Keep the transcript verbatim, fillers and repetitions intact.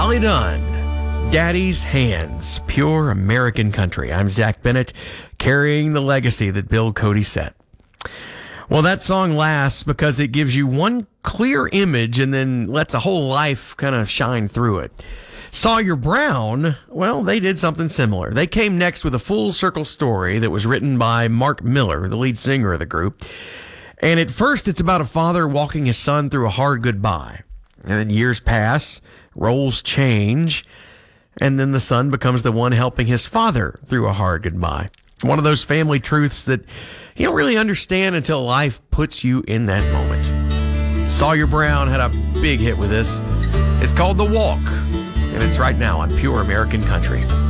Holly Dunn, Daddy's Hands, Pure American Country. I'm Zach Bennett, carrying the legacy that Bill Cody set. Well, that song lasts because it gives you one clear image and then lets a whole life kind of shine through it. Sawyer Brown, well, they did something similar. They came next with a full circle story that was written by Mark Miller, the lead singer of the group. And at first, it's about a father walking his son through a hard goodbye. And then years pass, roles change, and then the son becomes the one helping his father through a hard goodbye. One of those family truths that you don't really understand until life puts you in that moment. Sawyer Brown had a big hit with this. It's called The Walk, and it's right now on Pure American Country.